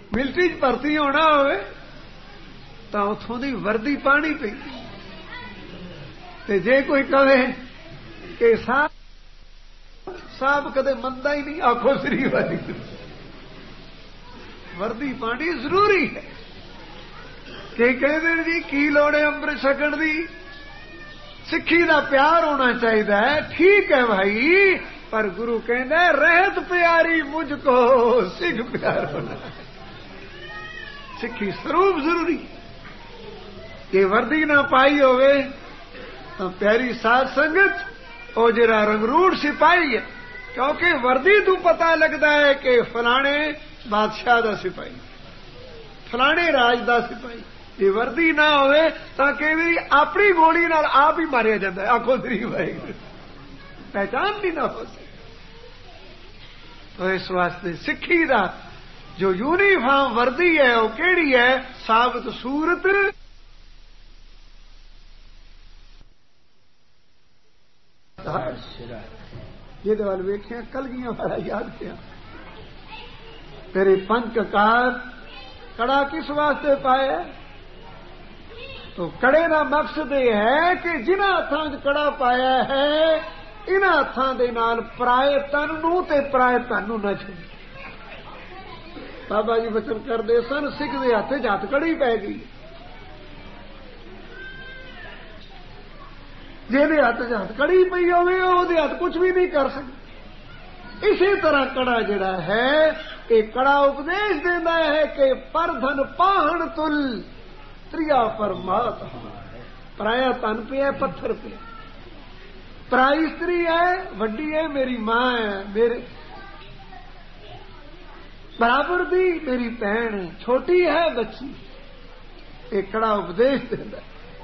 Military च भर्ती होना होवे तां उत्थों दी वर्दी पानी पैंदी ते जे कोई कहे कि साहब कदे मंदा ही नहीं, आखो श्री वाहिगुरू। वर्दी पानी जरूरी है कि कहते जी की लोड़ है अमृत छकण दी, सिक्खी दा प्यार होना चाहिए है, ठीक है भाई, पर गुरु कहना रहत प्यारी मुझको सिख प्यार होना है। सिक्खी स्वरूप जरूरी, ये वर्दी ना पाई होवे तो प्यारी साध संगत ओ जरा रंगरूट सिपाही है, क्योंकि वर्दी तू पता लगता है कि फलाने बादशाह दा सिपाही, फलाने राज दा सिपाही। ये वर्दी ना होवे तो कई अपनी गोली नाल आप ही मारिया जाता है, आखो श्री वाहिगुरू, पहचान भी ना हो सके। तो इस वास्ते सिक्खी दा जो यूनीफॉर्म वर्दी है वो केड़ी है? साबित सूरत जिहदे वाल वेखिया कलगियां वाला याद किया। तेरे पंच ककार कड़ा किस वास्ते पाया? तो कड़े का मकसद यह है कि जिन्हां हत्थां च कड़ा पाया है इन्हां हत्थां दे नाल पराए तन नूं ते पराए धन नूं न छूए। बाबा जी वचन करदे सन, सिख दे हत्थ च हथकड़ी पै गई, जिहदे हत्थ च हथकड़ी पई होवे ओहदे हत्थ कुछ भी नहीं कर सकते। इसी तरह कड़ा जिहड़ा है ये कड़ा उपदेश देता है कि परधन पाहण तुल त्रिया पर मात, पराया तन पे है, पत्थर पे, पराई स्त्री है, वड्डी है, मेरी मां है, मेरे बराबर दी मेरी भैन है, छोटी है बच्ची। एक कड़ा उपदेश देता है।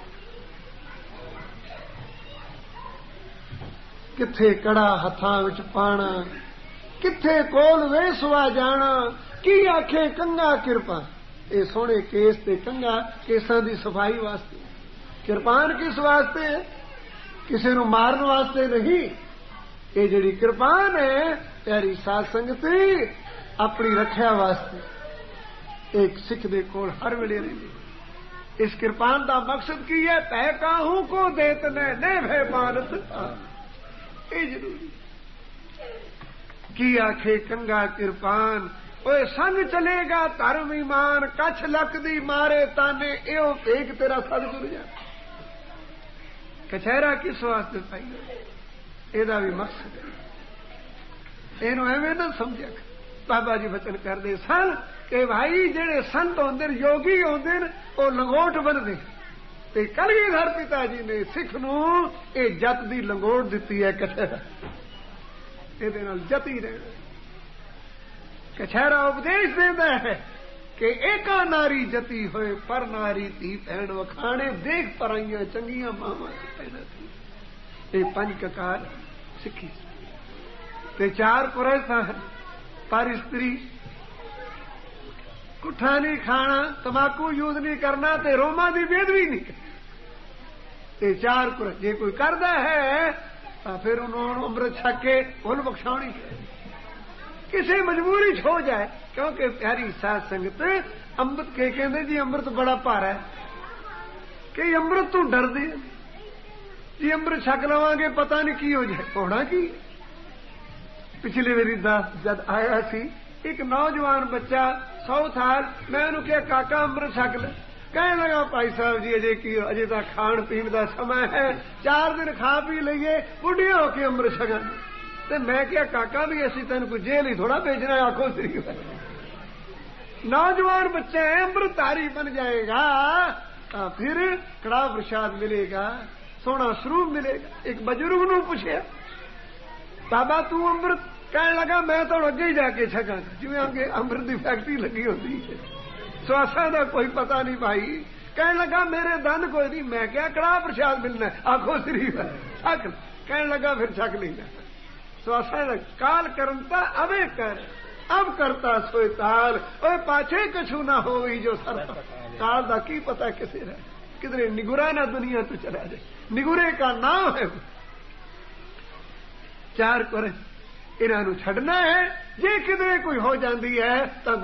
किथे कड़ा हथां विच पाना, किथे कोल वेसवा जाना, की आखे कंगा किरपा। ये सोने केस ते कंगा केसां दी सफाई वास्ते, किरपान किस वास्ते? किसी नूं मारन वास्ते नहीं। ये जिहड़ी किरपान है प्यारी साध संगत अपनी रक्षा वास्ते एक सिख दे कोल हर वेले रहिंदी। इस किरपान दा मकसद की है? पै काहू को देत ने भय मानत, ये जरूरी। की आखे कंगा किरपान, ओए संग चलेगा धर्म ईमान, कछ लक दी मारे ताने, एओ भेग तेरा सतगुर जा। कचहरा किस वास्ते पाई? एदा भी मकसद है, इनू एवें ना समझिया। बाबा जी वचन करदे सन कि भाई जेड़े संत होंदे योगी होंदे वो लंगोट बनदे, ते कलगीधर पिता जी ने सिख नूं ये जत दी लंगोट दिती है। कचहरा ਇਹਦੇ ਨਾਲ ਜਤੀ ਰਹਿਣਾ। कछहरा उपदेश देता है कि एका नारी जती होए पर नारी धी भैन वखाणे, देख पराइयां चंगियां मावां दी भैनां थी। ये पंज ककार सिक्खी ते चार पुरुष है, पर स्त्री कुठा नहीं खाना, तंबाकू यूज नहीं करना, ते रोमा दी बेदवी नहीं करनी। ते चार पुरुष जे कोई करदा है तो फिर उन्होंने अमृत छक के भुल बख्शाउणी है। किसी मजबूरी हो जाए, क्योंकि प्यारी साध संगत अमृत के कहते जी अमृत बड़ा भारा है, कि अमृत तू डर दे जी अमृत छक लवांगे पता नहीं की हो जाए, होना की। पिछले मेरी जब आया सी एक नौजवान बच्चा 100 साल, मैं उन्होंने कहा काका अमृत छक ले, कहने लगा भाई साहब जी अजे की अजे तो खाण पीण का समय है, 4 दिन खा पी लीए बुढ़िया होके अमृत छकन। ते मैं क्या काका भी असी तेन कोई जेल ही थोड़ा भेजना है, आखो श्री। नौजवान बच्चा है अमृतधारी बन जाएगा तो फिर कड़ा प्रसाद मिलेगा, सोना स्वरूप मिलेगा। एक बजुर्ग नूं पूछया बाबा तू अमृत, कहने लगा मैं तो अगे ही जाके छकां, जिवें अगे अमृत की फैक्ट्री लगी होती है, स्वासा का कोई पता नहीं भाई। कहने लगा मेरे धन कोई नहीं, मैं क्या कड़ा प्रसाद मिलना है, आखो श्री छक। कहने लगा फिर छक लेना। स्वासा काल करता अवे कर, अब करता सोए ताल, ओए पाछे कछु ना हो जो सर। काल दा की पता किसे है, किधरे निगुरा ना दुनिया तो चला जाए, निगुरे का नाम है। 4 कर इन्हां नूं छड्डना है, जे किधरे कोई हो जाती है तो